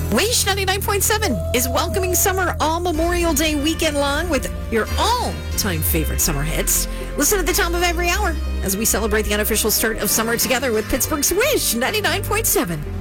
Wish 99.7 is welcoming summer all Memorial Day weekend long with your all-time favorite summer hits. Listen at the top of every hour as we celebrate the unofficial start of summer together with Pittsburgh's Wish 99.7.